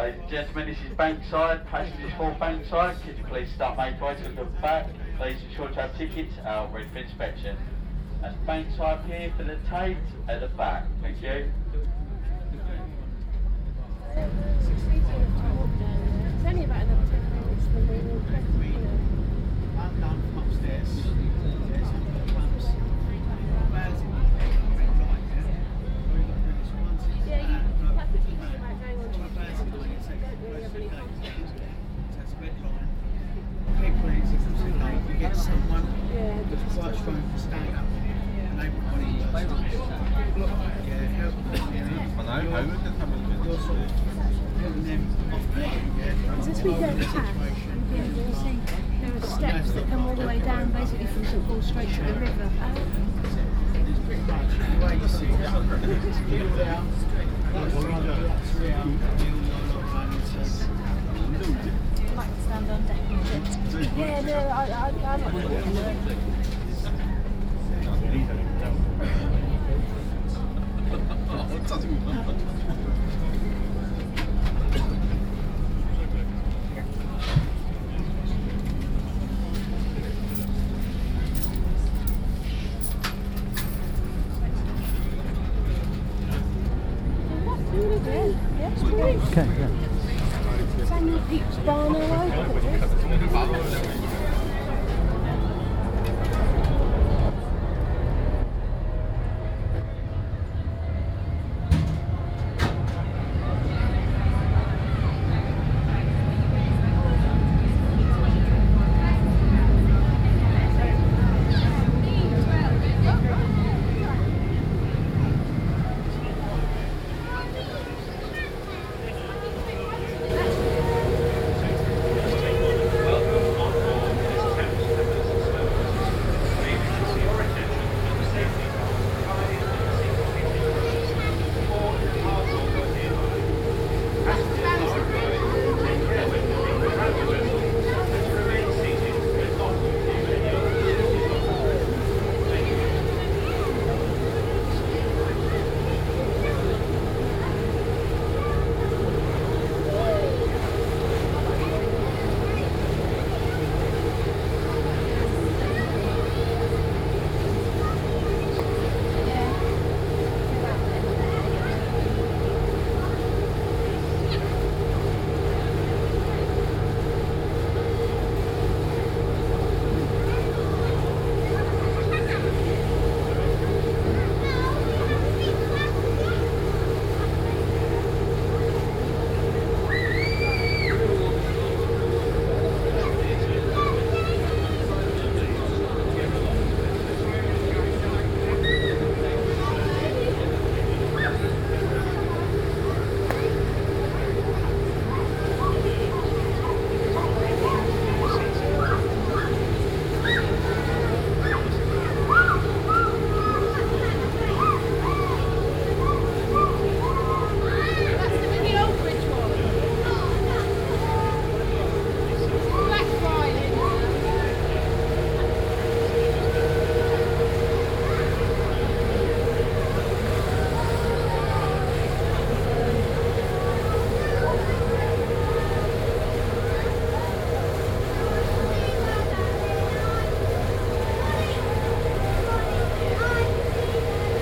ladies and gentlemen, this is Bankside. Passengers for Bankside, could you please start making way to the back? Please ensure to have tickets ready for inspection. That's Bankside here for the tape at the back. Thank you. It's only about another 10 minutes when we will press, I'm done from upstairs. There's some of the pumps. yeah, you perfectly think about going on to the don't really have any pumps. You get someone Yeah, that's quite strong to stand up and everybody help them. You're sort of putting them off because as we go to town, you'll see there are steps that come all the way down basically from St Paul straight to the river. It's pretty much the way you see it. I like to stand on deck and sit. Yeah, no, I'm not doing it. Okay, yeah. Samuel Pepys Barn, alright?